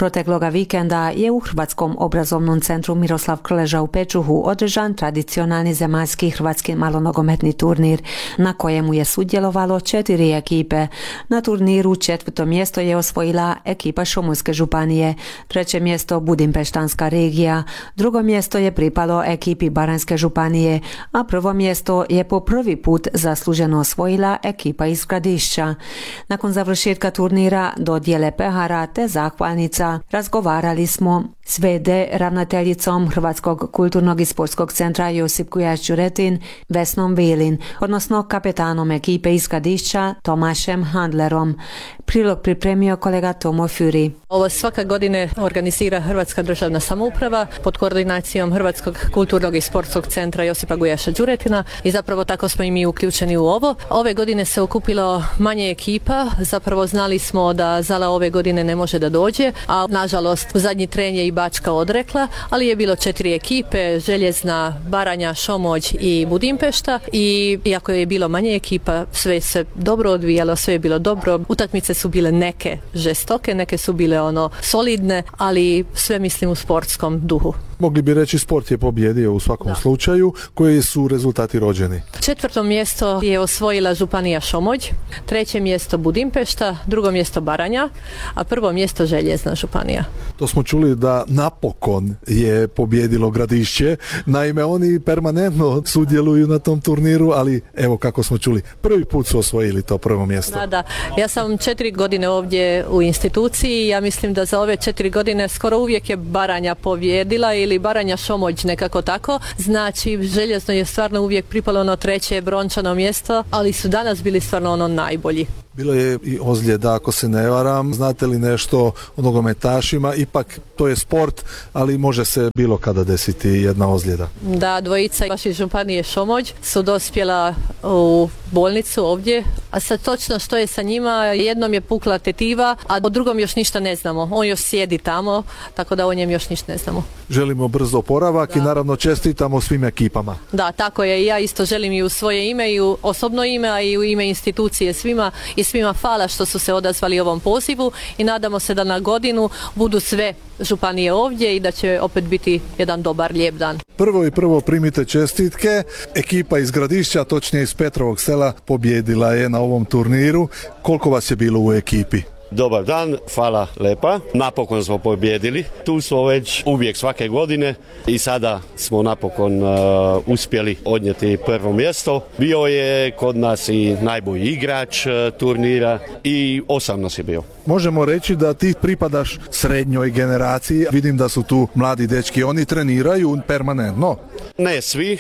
Protekloga vikenda je u Hrvatskom obrazovnom centru Miroslav Krleža u Pečuhu održan tradicionalni zemaljski hrvatski malonogometni turnir na kojemu je sudjelovalo 4 ekipe. Na turniru 4. mjesto je osvojila ekipa Šomuljske županije, 3. mjesto Budimpeštanska regija, 2. mjesto je pripalo ekipi Baranjske županije, a 1. mjesto je po prvi put zasluženo osvojila ekipa iz Gradišća. Nakon završetka turnira, dodjele pehara te zahvalnica razgovarali smo s v.d. ravnateljicom Hrvatskog kulturnog i sportskog centra Josip Kujaš-Đuretin, Vesnom Vilin, odnosno kapetanom ekipe iz Gradišća Tomašem Handlerom. Prilog pripremio kolega Tomo Füri. Ovo svaka godine organizira Hrvatska državna samouprava pod koordinacijom Hrvatskog kulturnog i sportskog centra Josipa Kujaša-Đuretina i zapravo tako smo i mi uključeni u ovo. Ove godine se okupilo manje ekipa, zapravo znali smo da Zala ove godine ne može da dođe, a nažalost u zadnji tren je i Bačka odrekla, ali je bilo 4 ekipe, Željezna, Baranja, Šomoć i Budimpešta, i iako je bilo manje ekipa, sve se dobro odvijalo, sve je bilo dobro. Utakmice su bile neke žestoke, neke su bile solidne, ali sve mislim u sportskom duhu. Mogli bi reći sport je pobjedio u svakom slučaju. Koji su rezultati rođeni? 4. mjesto je osvojila županija Šomoć, 3. mjesto Budimpešta, 2. mjesto Baranja, a 1. mjesto Željezna županija. To smo čuli da napokon je pobjedilo Gradišće. Naime, oni permanentno sudjeluju na tom turniru, ali evo kako smo čuli, prvi put su osvojili to 1. mjesto. Da. Ja sam 4 godine ovdje u instituciji i ja mislim da za ove 4 godine skoro uvijek je Baranja pobjedila ili Baranja Šomoć, nekako tako. Znači, Željezno je stvarno uvijek pripalo 3. brončano mjesto, ali su danas bili stvarno najbolji. Bilo je i ozljeda, ako se ne varam. Znate li nešto o nogometašima? Ipak to je sport, ali može se bilo kada desiti jedna ozljeda. Da, dvojica vaših županije Šomoć su dospjela u bolnicu ovdje, a sad točno što je sa njima, jednom je pukla tetiva, a o drugom još ništa ne znamo. On još sjedi tamo, tako da o njem još ništa ne znamo. Želimo brzo oporavak i naravno čestitamo svim ekipama. Da, tako je. Ja isto želim i u svoje ime i u osobno ime, a i u ime institucije svima i svima hvala što su se odazvali ovom pozivu i nadamo se da na godinu budu sve županije ovdje i da će opet biti jedan dobar, lijep dan. Prvo primite čestitke. Ekipa iz Gradišća, točnije iz Petrovog sela, pobjedila je na ovom turniru. Koliko vas je bilo u ekipi? Dobar dan, hvala lepa. Napokon smo pobjedili. Tu smo već uvijek svake godine i sada smo napokon uspjeli odnijeti 1. mjesto. Bio je kod nas i najbolji igrač turnira i 8 nas je bio. Možemo reći da ti pripadaš srednjoj generaciji. Vidim da su tu mladi dečki, oni treniraju permanentno. Ne svi,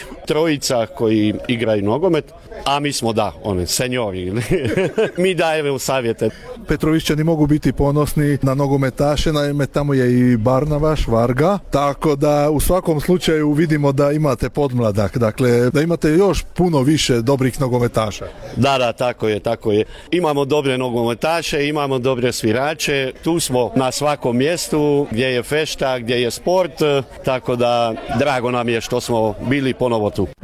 3 koji igraju nogomet, a mi smo oni seniori. Mi dajemo savjete. Petrovišćani mogu biti ponosni na nogometaše, naime tamo je i Barnavaš, Varga, tako da u svakom slučaju vidimo da imate podmladak, dakle da imate još puno više dobrih nogometaša. Da, tako je. Imamo dobre nogometaše, imamo dobre svirače, tu smo na svakom mjestu gdje je fešta, gdje je sport, tako da drago nam je što smo bili ponovo tu.